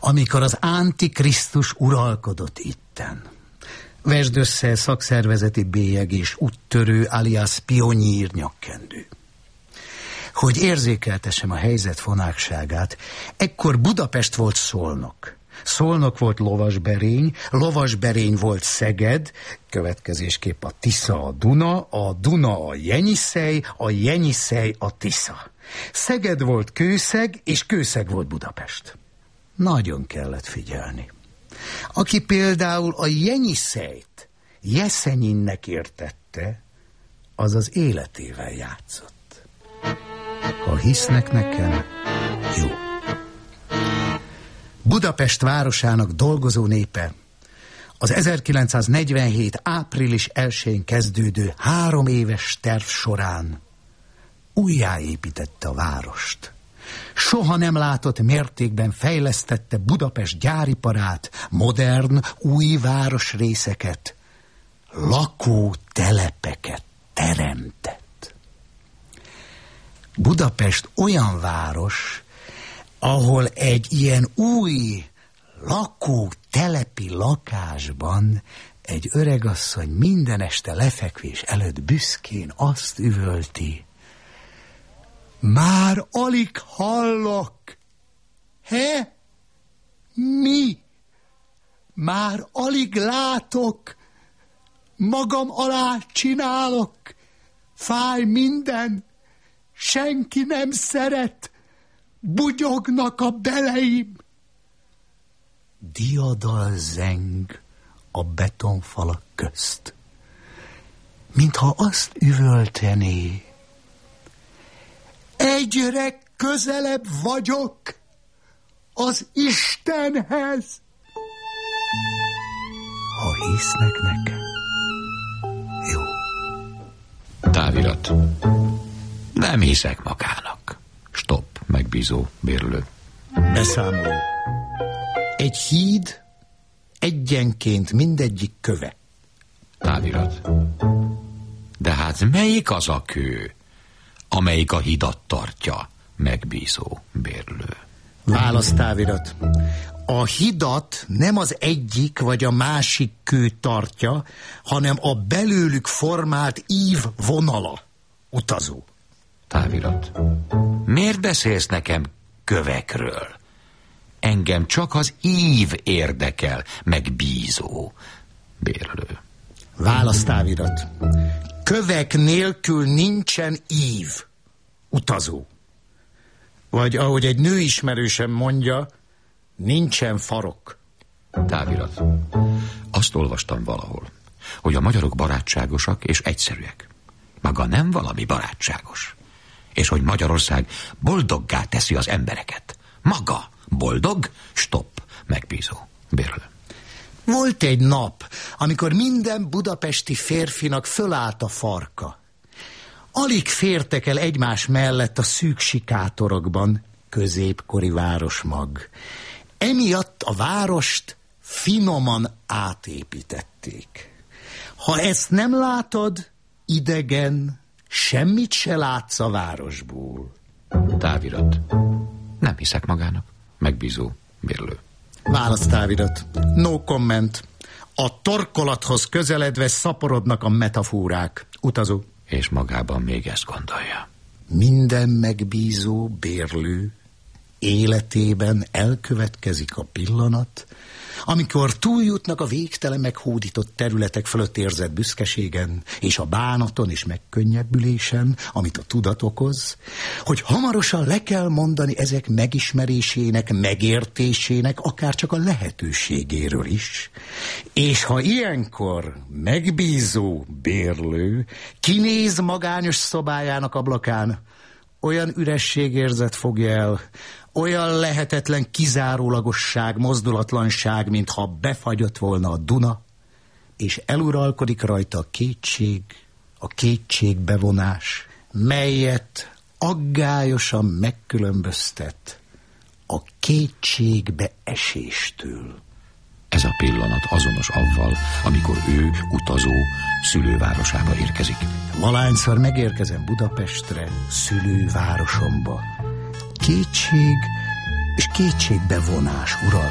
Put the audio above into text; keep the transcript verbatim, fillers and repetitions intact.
amikor az Antikrisztus uralkodott itten. Vesd össze szakszervezeti bélyegés, úttörő alias pionnír nyakkendő. Hogy érzékeltessem a helyzet fonákságát, ekkor Budapest volt Szolnok. Szolnok volt Lovasberény, Lovasberény volt Szeged, következésképp a Tisza a Duna, a Duna a Jenyiszej, a Jenyiszej a Tisza. Szeged volt Kőszeg, és Kőszeg volt Budapest. Nagyon kellett figyelni. Aki például a Jenyiszejt Jeszenyinnek értette, az az életével játszott. Ha hisznek nekem, jó. Budapest városának dolgozó népe az ezerkilencszáznegyvenhét április elsején kezdődő három éves terv során újjáépítette a várost. Soha nem látott mértékben fejlesztette Budapest gyáriparát, modern, új városrészeket, lakótelepeket teremtett. Budapest olyan város, ahol egy ilyen új lakótelepi lakásban egy öregasszony minden este lefekvés előtt büszkén azt üvölti: már alig hallok. He? Mi? Már alig látok. Magam alá csinálok. Fáj minden. Senki nem szeret. Bugyognak a beleim. Diadal zeng a betonfalak közt, mintha azt üvöltené: egyre közelebb vagyok az Istenhez. Ha hisznek nekem, jó. Távirat. Nem hiszek magának. Stop, megbízó bérlő. Beszámoló. Egy híd egyenként mindegyik köve. Távirat. De hát melyik az a kő, amelyik a hidat tartja, megbízó bérlő? Választávirat. A hidat nem az egyik vagy a másik kő tartja, hanem a belőlük formált ív vonala. Utazó. Távirat. Miért beszélsz nekem kövekről? Engem csak az ív érdekel, megbízó bérlő. Választávirat. Kövek nélkül nincsen ív. Utazó. Vagy ahogy egy nőismerősem mondja, nincsen farok. Távirat. Azt olvastam valahol, hogy a magyarok barátságosak és egyszerűek. Maga nem valami barátságos. És hogy Magyarország boldoggá teszi az embereket. Maga boldog? Stop, megbízó bérlő. Volt egy nap, amikor minden budapesti férfinak fölállt a farka. Alig fértek el egymás mellett a szűk sikátorokban, középkori városmag. Emiatt a várost finoman átépítették. Ha ezt nem látod, idegen, semmit se látsz a városból. Távirat. Nem hiszek magának, megbízó bérlő. Választávirat. No comment. A torkolathoz közeledve szaporodnak a metaforák. Utazó. És magában még ezt gondolja. Minden megbízó bérlő életében elkövetkezik a pillanat, amikor túljutnak a végtelen meghódított területek fölött érzett büszkeségen, és a bánaton és megkönnyebbülésen, amit a tudat okoz, hogy hamarosan le kell mondani ezek megismerésének, megértésének, akár csak a lehetőségéről is. És ha ilyenkor megbízó bérlő kinéz magányos szobájának ablakán, olyan ürességérzet fogja el, olyan lehetetlen kizárólagosság, mozdulatlanság, mintha befagyott volna a Duna, és eluralkodik rajta a kétség, a kétségbevonás, melyet aggályosan megkülönböztet a kétségbeeséstől. Ez a pillanat azonos avval, amikor ő, utazó, szülővárosába érkezik. Valahányszor megérkezem Budapestre, szülővárosomba. Kétség és kétségbevonás ural